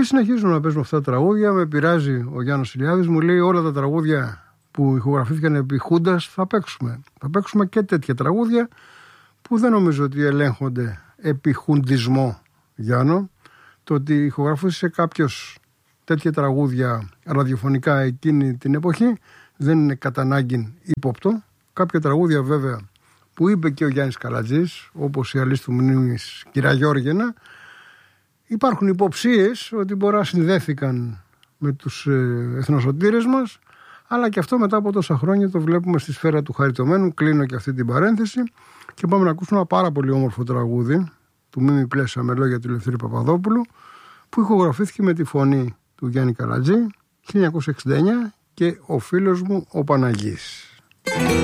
Και συνεχίζουμε να παίζουμε αυτά τα τραγούδια. Με πειράζει ο Γιάννος Ηλιάδης, μου λέει όλα τα τραγούδια που ηχογραφήθηκαν επί Χούντας θα παίξουμε. Θα παίξουμε και τέτοια τραγούδια που δεν νομίζω ότι ελέγχονται επί χουντισμό, Γιάννο. Το ότι ηχογραφούσε κάποιος τέτοια τραγούδια ραδιοφωνικά εκείνη την εποχή δεν είναι κατά ανάγκη ύποπτο. Κάποια τραγούδια βέβαια που είπε και ο Γιάννης Καλατζής, όπως η Αλής του Μνήμης Κυρά Γιώργενα, υπάρχουν υποψίες ότι μπορεί να συνδέθηκαν με τους εθνοσωτήρες μας, αλλά και αυτό μετά από τόσα χρόνια το βλέπουμε στη σφαίρα του χαριτωμένου. Κλείνω και αυτή την παρένθεση και πάμε να ακούσουμε ένα πάρα πολύ όμορφο τραγούδι του Μίμη Πλέσα με λόγια του Ελευθερίου Παπαδόπουλου, που ηχογραφήθηκε με τη φωνή του Γιάννη Καλατζή 1969 και ο φίλος μου ο Παναγής.